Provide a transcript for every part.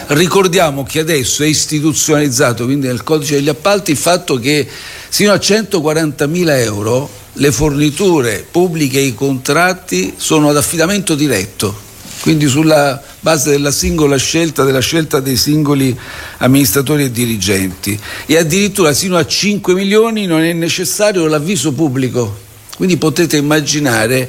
Ricordiamo che adesso è istituzionalizzato, quindi nel codice degli appalti, il fatto che sino a 140.000 euro le forniture pubbliche e i contratti sono ad affidamento diretto, quindi sulla base della singola scelta, della scelta dei singoli amministratori e dirigenti, e addirittura sino a 5 milioni non è necessario l'avviso pubblico, quindi potete immaginare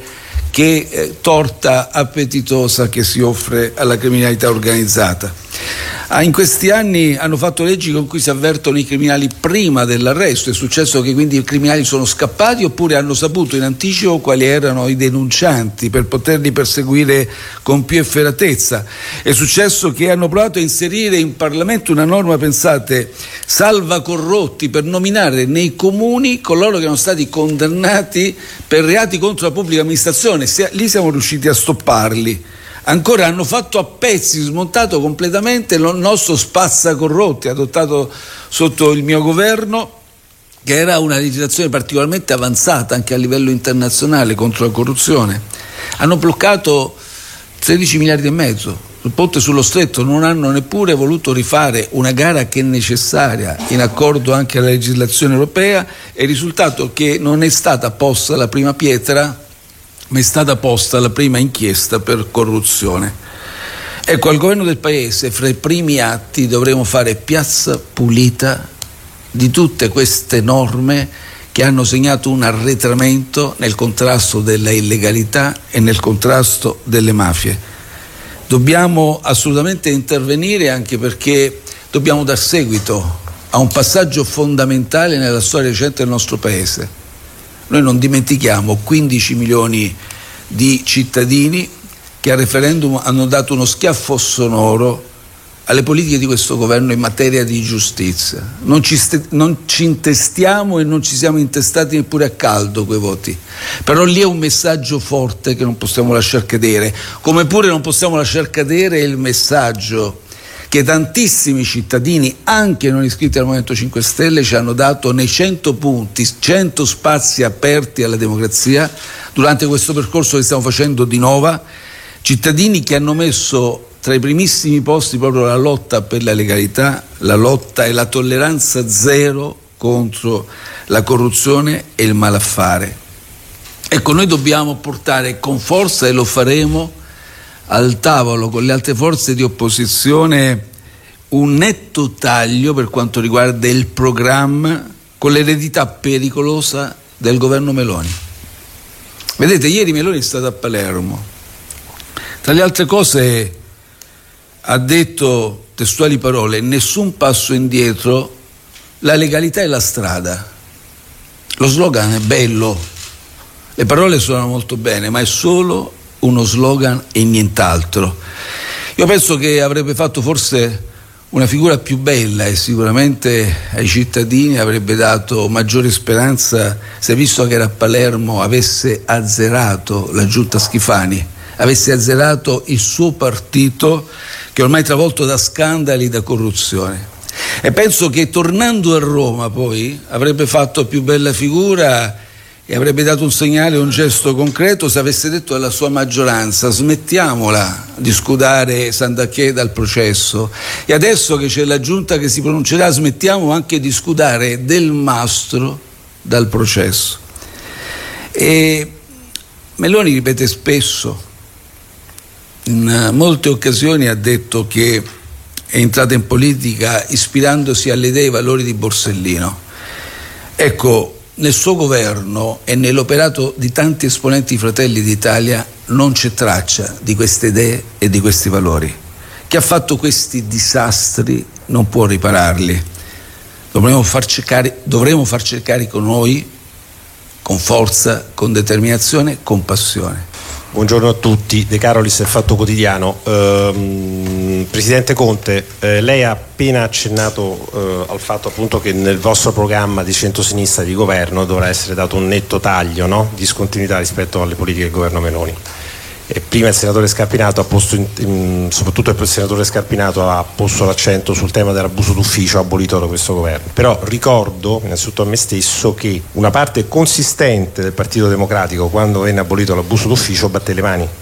che torta appetitosa che si offre alla criminalità organizzata. In questi anni hanno fatto leggi con cui si avvertono i criminali prima dell'arresto. È successo che quindi i criminali sono scappati oppure hanno saputo in anticipo quali erano i denuncianti per poterli perseguire con più efferatezza. È successo che hanno provato a inserire in Parlamento una norma, pensate, salva corrotti, per nominare nei comuni coloro che erano stati condannati per reati contro la pubblica amministrazione. Lì siamo riusciti a stopparli. Ancora hanno fatto a pezzi, smontato completamente il nostro spazzacorrotti adottato sotto il mio governo, che era una legislazione particolarmente avanzata anche a livello internazionale contro la corruzione. Hanno bloccato 13 miliardi e mezzo sul ponte sullo Stretto, non hanno neppure voluto rifare una gara che è necessaria in accordo anche alla legislazione europea, e il risultato è che non è stata posta la prima pietra, ma è stata posta la prima inchiesta per corruzione. Ecco, al governo del Paese, fra i primi atti, dovremo fare piazza pulita di tutte queste norme che hanno segnato un arretramento nel contrasto della illegalità e nel contrasto delle mafie. Dobbiamo assolutamente intervenire, anche perché dobbiamo dar seguito a un passaggio fondamentale nella storia recente del nostro Paese. Noi non dimentichiamo 15 milioni di cittadini che al referendum hanno dato uno schiaffo sonoro alle politiche di questo governo in materia di giustizia. Non ci intestiamo e non ci siamo intestati neppure a caldo quei voti. Però lì è un messaggio forte che non possiamo lasciar cadere, come pure non possiamo lasciar cadere il messaggio che tantissimi cittadini, anche non iscritti al Movimento 5 Stelle, ci hanno dato nei 100 punti, 100 spazi aperti alla democrazia durante questo percorso che stiamo facendo di Nova, cittadini che hanno messo tra i primissimi posti proprio la lotta per la legalità, la lotta e la tolleranza zero contro la corruzione e il malaffare. Ecco, noi dobbiamo portare con forza, e lo faremo, al tavolo con le altre forze di opposizione un netto taglio per quanto riguarda il programma con l'eredità pericolosa del governo Meloni. Vedete, ieri Meloni è stata a Palermo. Tra le altre cose ha detto, testuali parole, nessun passo indietro, la legalità è la strada. Lo slogan è bello, le parole suonano molto bene, ma è solo uno slogan e nient'altro. Io penso che avrebbe fatto forse una figura più bella e sicuramente ai cittadini avrebbe dato maggiore speranza se, visto che era a Palermo, avesse azzerato la giunta Schifani, avesse azzerato il suo partito che ormai è travolto da scandali, da corruzione. E penso che tornando a Roma poi avrebbe fatto più bella figura e avrebbe dato un segnale, un gesto concreto, se avesse detto alla sua maggioranza: smettiamola di scudare Sandanchè dal processo, e adesso che c'è la giunta che si pronuncerà smettiamo anche di scudare Del Mastro dal processo. E Meloni ripete spesso, in molte occasioni ha detto che è entrata in politica ispirandosi alle idee e ai valori di Borsellino. Ecco, nel suo governo e nell'operato di tanti esponenti di Fratelli d'Italia non c'è traccia di queste idee e di questi valori. Chi ha fatto questi disastri non può ripararli. Dovremo farci carico noi, con forza, con determinazione, con passione. Buongiorno a tutti, De Carolis, il Fatto Quotidiano. Presidente Conte, lei ha appena accennato al fatto appunto che nel vostro programma di centrosinistra di governo dovrà essere dato un netto taglio, no? Discontinuità rispetto alle politiche del governo Meloni. E prima il senatore Scarpinato ha posto, soprattutto il senatore Scarpinato ha posto l'accento sul tema dell'abuso d'ufficio abolito da questo governo. Però ricordo, innanzitutto a me stesso, che una parte consistente del Partito Democratico, quando venne abolito l'abuso d'ufficio, batté le mani.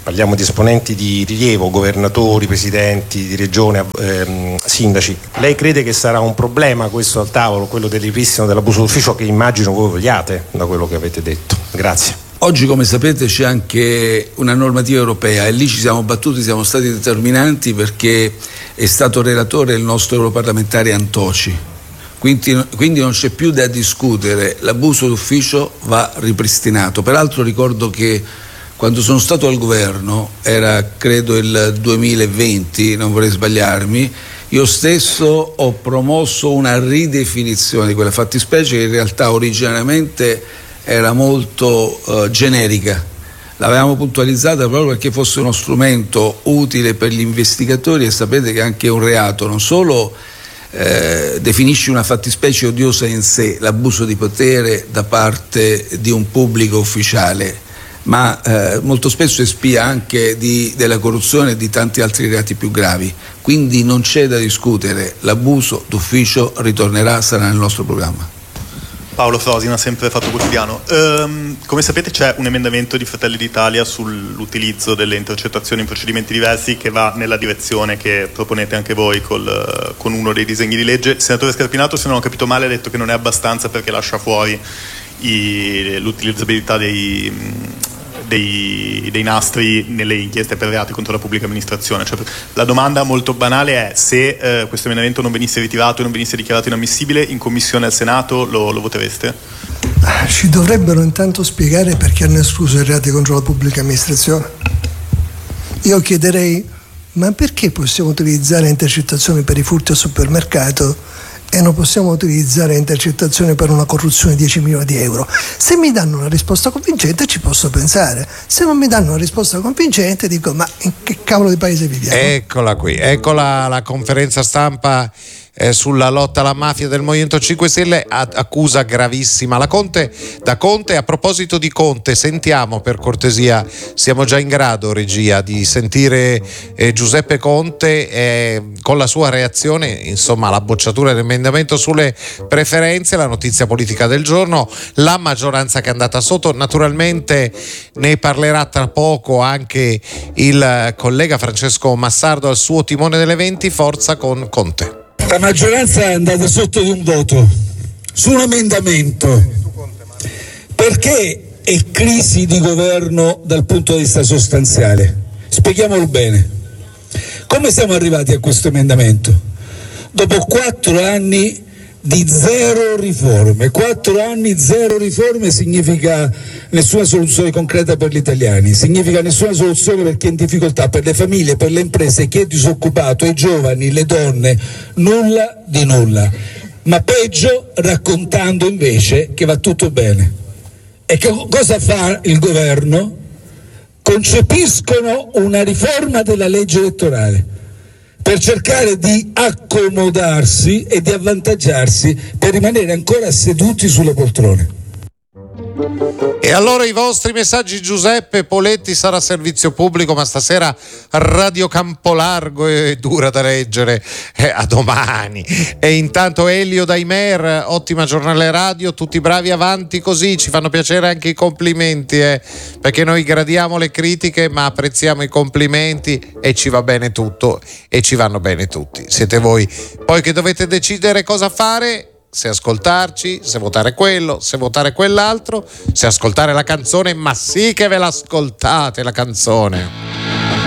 parliamo di esponenti di rilievo, governatori, presidenti di regione, sindaci. Lei crede che sarà un problema questo al tavolo, quello del ripristino dell'abuso d'ufficio, che immagino voi vogliate da quello che avete detto? Grazie. Oggi, come sapete, c'è anche una normativa europea e lì ci siamo battuti, siamo stati determinanti, perché è stato relatore il nostro europarlamentare Antoci. Quindi non c'è più da discutere, l'abuso d'ufficio va ripristinato. Peraltro ricordo che quando sono stato al governo, era credo il 2020, non vorrei sbagliarmi, io stesso ho promosso una ridefinizione di quella fattispecie che in realtà originariamente era molto generica. L'avevamo puntualizzata proprio perché fosse uno strumento utile per gli investigatori, e sapete che anche un reato non solo definisce una fattispecie odiosa in sé, l'abuso di potere da parte di un pubblico ufficiale, ma molto spesso espia anche della corruzione e di tanti altri reati più gravi. Quindi non c'è da discutere, l'abuso d'ufficio ritornerà, sarà nel nostro programma. Paolo Frosina, sempre Fatto Quotidiano. Come sapete c'è un emendamento di Fratelli d'Italia sull'utilizzo delle intercettazioni in procedimenti diversi che va nella direzione che proponete anche voi con uno dei disegni di legge. Il senatore Scarpinato, se non ho capito male, ha detto che non è abbastanza perché lascia fuori l'utilizzabilità dei nastri nelle inchieste per reati contro la pubblica amministrazione. Cioè, la domanda molto banale è: se questo emendamento non venisse ritirato e non venisse dichiarato inammissibile, in commissione al Senato lo votereste? Ci dovrebbero intanto spiegare perché hanno escluso i reati contro la pubblica amministrazione. Io chiederei: ma perché possiamo utilizzare intercettazioni per i furti al supermercato e non possiamo utilizzare intercettazioni per una corruzione di 10 milioni di euro? Se mi danno una risposta convincente ci posso pensare, se non mi danno una risposta convincente dico: ma in che cavolo di paese viviamo? Eccola qui, eccola la conferenza stampa sulla lotta alla mafia del Movimento 5 Stelle, accusa gravissima da Conte. A proposito di Conte, sentiamo per cortesia, siamo già in grado, regia, di sentire Giuseppe Conte con la sua reazione, insomma, alla bocciatura dell'emendamento sulle preferenze, la notizia politica del giorno, la maggioranza che è andata sotto. Naturalmente ne parlerà tra poco anche il collega Francesco Massardo al suo timone delle 20. Forza con Conte. La maggioranza è andata sotto di un voto su un emendamento perché è crisi di governo dal punto di vista sostanziale. Spieghiamolo bene. Come siamo arrivati a questo emendamento? Dopo 4 anni di zero riforme. 4 anni, zero riforme significa nessuna soluzione concreta per gli italiani, significa nessuna soluzione per chi è in difficoltà, per le famiglie, per le imprese, chi è disoccupato, i giovani, le donne, nulla di nulla. Ma peggio raccontando invece che va tutto bene. E che cosa fa il governo? Concepiscono una riforma della legge elettorale per cercare di accomodarsi e di avvantaggiarsi per rimanere ancora seduti sulle poltrone. E allora i vostri messaggi. Giuseppe Poletti sarà servizio pubblico, ma stasera Radio Campolargo è dura da leggere, a domani. E intanto Elio Daimer, ottima giornale radio, tutti bravi, avanti così, ci fanno piacere anche i complimenti, perché noi gradiamo le critiche ma apprezziamo i complimenti e ci va bene tutto e ci vanno bene tutti, siete voi poi che dovete decidere cosa fare, se ascoltarci, se votare quello, se votare quell'altro, se ascoltare la canzone, ma sì che ve l'ascoltate la canzone.